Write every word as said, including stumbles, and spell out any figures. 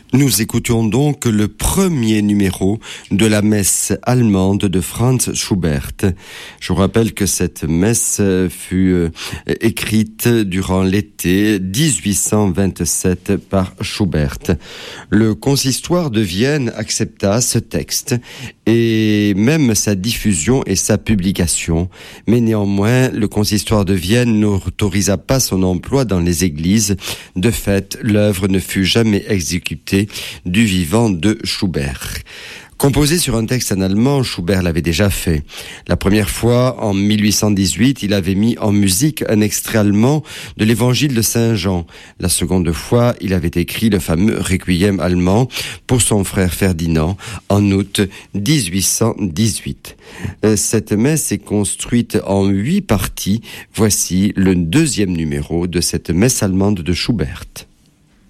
Nous écoutions donc le premier numéro de la messe allemande de Franz Schubert. Je vous rappelle que cette messe fut écrite durant l'été dix-huit cent vingt-sept par Schubert. Le consistoire de Vienne accepta ce texte et même sa diffusion et sa publication, mais néanmoins le consistoire de Vienne n'autorisa pas son emploi dans les églises. De fait, l'œuvre ne fut jamais exécutée du vivant de Schubert. Composé sur un texte en allemand, Schubert l'avait déjà fait. La première fois, en mille huit cent dix-huit, il avait mis en musique un extrait allemand de l'évangile de Saint Jean. La seconde fois, il avait écrit le fameux requiem allemand pour son frère Ferdinand en août dix-huit cent dix-huit. Cette messe est construite en huit parties. Voici le deuxième numéro de cette messe allemande de Schubert.